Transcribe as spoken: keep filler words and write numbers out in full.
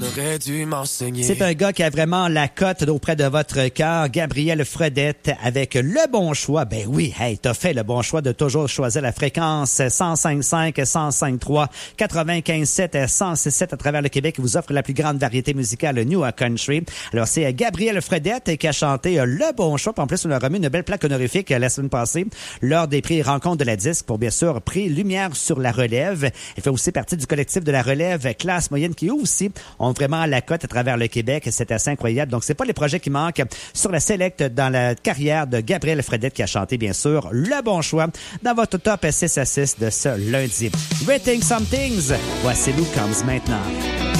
aurait dû m'enseigner. C'est un gars qui a vraiment la cote auprès de votre cœur, Gabriel Fredette, avec le bon choix. Ben oui, hey, t'as fait le bon choix de toujours choisir la fréquence cent cinq cinq, cent cinq trois, quatre-vingt-quinze sept, cent six sept à travers le Québec qui vous offre la plus grande variété musicale New Country. Alors, c'est Gabriel Fredette qui a chanté le bon choix. Puis en plus, on a remis une belle plaque honorifique la semaine passée lors des prix Rencontres de la disque pour, bien sûr, prix Lumière sur la relève. Elle fait aussi partie du collectif de la relève classe moyenne qui aussi ont vraiment la cote à travers le Québec. C'est assez incroyable. Donc, c'est pas les projets qui manquent sur la Select dans la carrière de Gabriel Fredette qui a chanté, bien sûr, le bon choix dans votre top six à six de ce lundi. Rating Some Things. Voici Lou Combs maintenant.